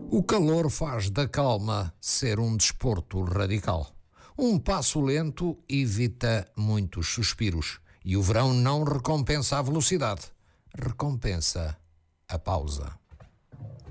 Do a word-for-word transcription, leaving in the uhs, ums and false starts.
O calor faz da calma ser um desporto radical. Um passo lento evita muitos suspiros e o verão não recompensa a velocidade, recompensa a pausa.